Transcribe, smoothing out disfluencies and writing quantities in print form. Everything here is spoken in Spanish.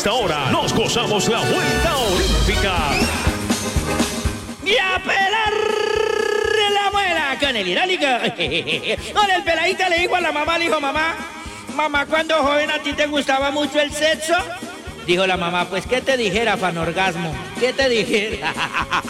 esta hora nos gozamos la vuelta olímpica. ¡Y a pelar la muela con el iránico! Con el peladito le dijo a la mamá, le dijo, mamá, cuando joven a ti te gustaba mucho el sexo. Dijo la mamá, pues, ¿qué te dijera, Fanorgasmo? ¿Qué te dijera?